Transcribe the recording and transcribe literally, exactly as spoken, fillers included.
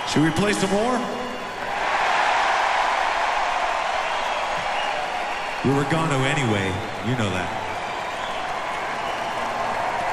Should we play some more? We were gonna anyway. You know that.